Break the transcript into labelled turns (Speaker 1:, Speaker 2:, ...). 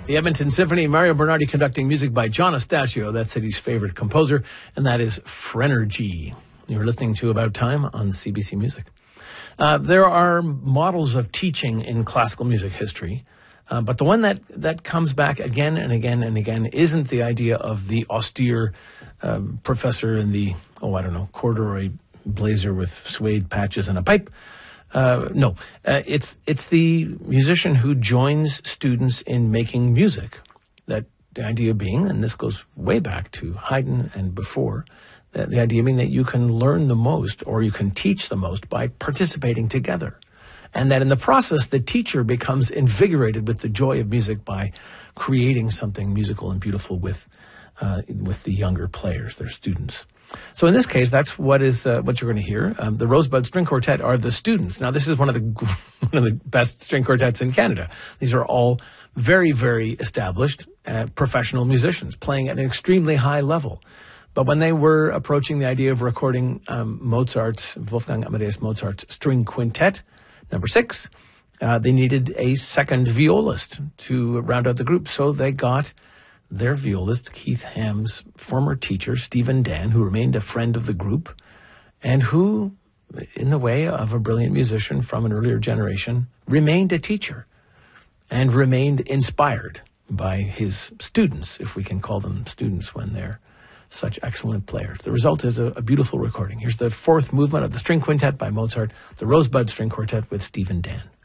Speaker 1: The Edmonton Symphony, Mario Bernardi conducting music by John Astasio, that city's favorite composer, and that is Phrenergy. You're listening to About Time on CBC Music. There are models of teaching in classical music history, but the one that comes back again and again and again isn't the idea of the austere professor in the, corduroy blazer with suede patches and a pipe. It's the musician who joins students in making music. That the idea being, and this goes way back to Haydn and before, the idea being that you can learn the most or you can teach the most by participating together. And that in the process, the teacher becomes invigorated with the joy of music by creating something musical and beautiful with the younger players, their students. So in this case, that's what you're going to hear. The Rosebud String Quartet are the students. Now, this is one of the best string quartets in Canada. These are all very, very established professional musicians playing at an extremely high level. But when they were approaching the idea of recording Wolfgang Amadeus Mozart's String Quintet, number 6, they needed a second violist to round out the group. So they got their violist, Keith Ham's former teacher, Stephen Dan, who remained a friend of the group, and who, in the way of a brilliant musician from an earlier generation, remained a teacher and remained inspired by his students, if we can call them students when they're such excellent players. The result is a beautiful recording. Here's the 4th movement of the String Quintet by Mozart, the Rosebud String Quartet with Stephen Dan.